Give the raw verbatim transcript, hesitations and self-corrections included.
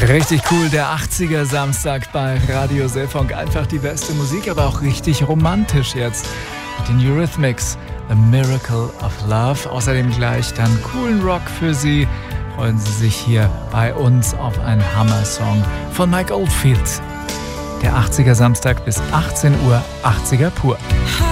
Richtig cool, der achtziger Samstag bei Radio Seefunk. Einfach die beste Musik, aber auch richtig romantisch jetzt. Die Eurythmics, A Miracle of Love. Außerdem gleich dann coolen Rock für Sie. Freuen Sie sich hier bei uns auf einen Hammer-Song von Mike Oldfield. Der achtziger Samstag bis achtzehn Uhr, achtziger pur.